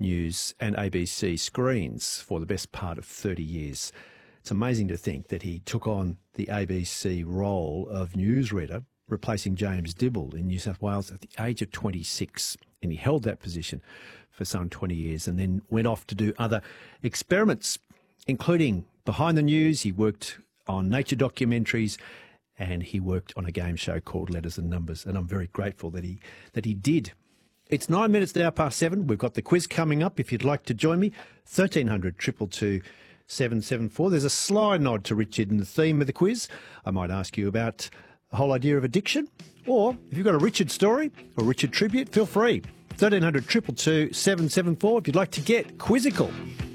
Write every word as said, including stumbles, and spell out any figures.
News and A B C screens for the best part of thirty years. It's amazing to think that he took on the A B C role of newsreader, replacing James Dibble in New South Wales at the age of twenty-six. And he held that position for some twenty years and then went off to do other experiments, including Behind the News. He worked on nature documentaries and he worked on a game show called Letters and Numbers. And I'm very grateful that he that he did. It's nine minutes now past seven. We've got the quiz coming up. If you'd like to join me, thirteen hundred, two two two, seven seven four. There's a sly nod to Richard in the theme of the quiz. I might ask you about the whole idea of addiction. Or if you've got a Richard story or Richard tribute, feel free. thirteen hundred, two two two, seven seven four if you'd like to get quizzical.